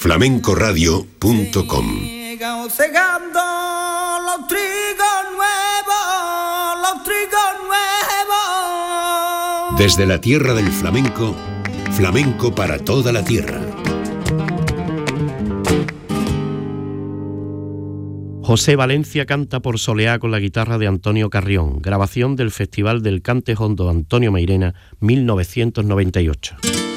flamencoradio.com. Desde la tierra del flamenco, flamenco para toda la tierra. José Valencia canta por Soleá con la guitarra de Antonio Carrión, grabación del Festival del Cante Hondo Antonio Mairena, 1998.